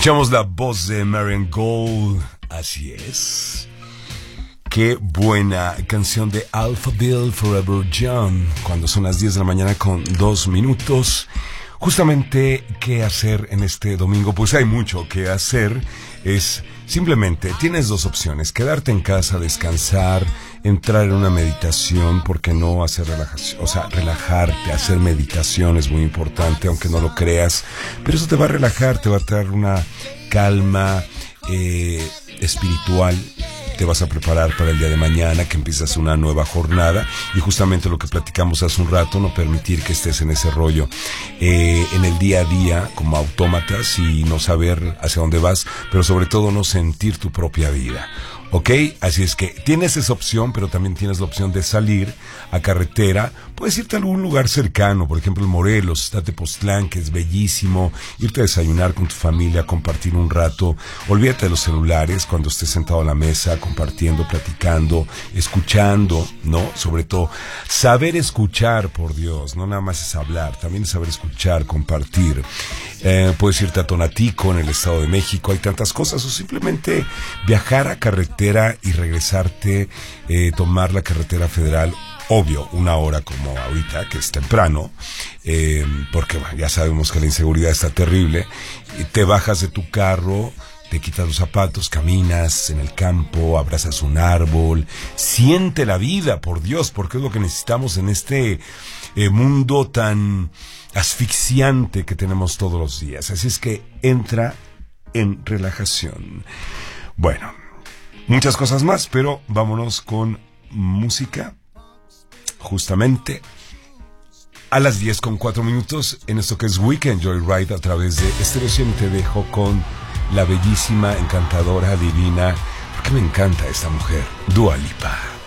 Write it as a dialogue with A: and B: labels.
A: Escuchamos la voz de Marian Gold. Así es. Qué buena canción de Alphaville Forever Young. Cuando son las 10 de la mañana con 2 minutos. Justamente, ¿qué hacer en este domingo? Pues hay mucho que hacer. Es simplemente, tienes dos opciones. Quedarte en casa, descansar, entrar en una meditación, porque no hacer relajación, o sea, relajarte, hacer meditación es muy importante, aunque no lo creas, pero eso te va a relajar, te va a traer una calma espiritual. Te vas a preparar para el día de mañana, que empiezas una nueva jornada, y justamente lo que platicamos hace un rato, no permitir que estés en ese rollo en el día a día como autómatas y no saber hacia dónde vas, pero sobre todo no sentir tu propia vida. ¿Ok? Así es que tienes esa opción, pero también tienes la opción de salir a carretera. Puedes irte a algún lugar cercano, por ejemplo, en Morelos, Tepoztlán, que es bellísimo. Irte a desayunar con tu familia, compartir un rato. Olvídate de los celulares cuando estés sentado a la mesa, compartiendo, platicando, escuchando, ¿no? Sobre todo, saber escuchar, por Dios. No nada más es hablar, también es saber escuchar, compartir. Puedes irte a Tonatico, en el Estado de México. Hay tantas cosas. O simplemente viajar a carretera y regresarte, tomar la carretera federal, obvio, una hora como ahorita, que es temprano, porque bueno, ya sabemos que la inseguridad está terrible, y te bajas de tu carro, te quitas los zapatos, caminas en el campo, abrazas un árbol, siente la vida, por Dios, porque es lo que necesitamos en este mundo tan asfixiante que tenemos todos los días. Así es que entra en relajación. Bueno, muchas cosas más, pero vámonos con música. Justamente a las 10:04 en esto que es Weekend Joyride a través de Stereo 100. Te dejo con la bellísima, encantadora, divina, porque me encanta esta mujer, Dua Lipa.